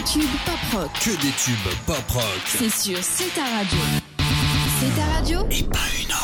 des tubes pop rock. Que des tubes pop rock. C'est sur C'est ta radio. C'est ta radio. Et pas une autre.